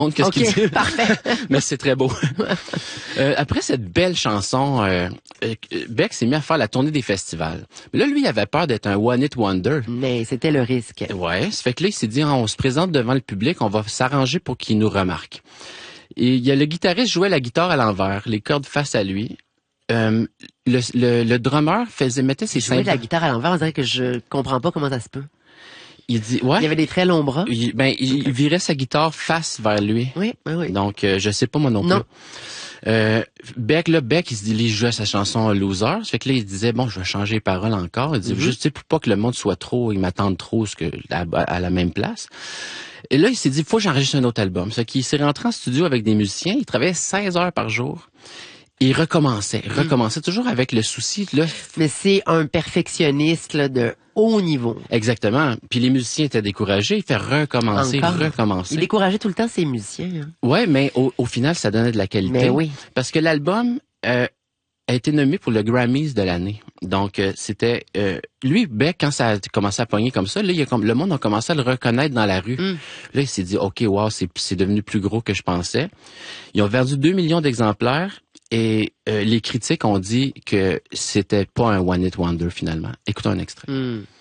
qu'est-ce qu'il dit. Parfait. Mais c'est très beau. Après cette belle chanson, Beck s'est mis à faire la tournée des festivals. Mais là, lui, il avait peur d'être un one-hit wonder. Mais c'était le risque. Ouais, ça fait que là, il s'est dit, on se présente devant le public, on va s'arranger pour qu'il nous remarque. Et il y a le guitariste jouait la guitare à l'envers, les cordes face à lui. Le drummer mettait ses Jouer de la cymbales. guitare à l'envers, on dirait que je comprends pas comment ça se peut. Il dit, ouais. Il y avait des très longs bras. Il virait sa guitare face vers lui. Oui. Donc, je sais pas moi non plus. Non. Beck, il se dit, il jouait sa chanson Loser. Ça fait que là, il disait, bon, je vais changer les paroles encore. Il dit, juste, tu sais, pour pas que le monde soit trop, il m'attende trop à la même place. Et là, il s'est dit, faut que j'enregistre un autre album. Ça fait qu'il s'est rentré en studio avec des musiciens. Il travaillait 16 heures par jour. Et il recommençait toujours avec le souci, là. Mais c'est un perfectionniste là, de haut niveau. Exactement. Puis les musiciens étaient découragés. Il fait recommencer. Il décourageait tout le temps ses musiciens. Hein. Ouais, mais au final, ça donnait de la qualité. Mais oui. Parce que l'album a été nommé pour le Grammys de l'année. Donc, c'était... lui, Beck, quand ça a commencé à pogner comme ça, là, le monde a commencé à le reconnaître dans la rue. Là, il s'est dit, OK, wow, c'est devenu plus gros que je pensais. Ils ont vendu 2 millions d'exemplaires. Et les critiques ont dit que c'était pas un one-hit wonder finalement. Écoutons un extrait.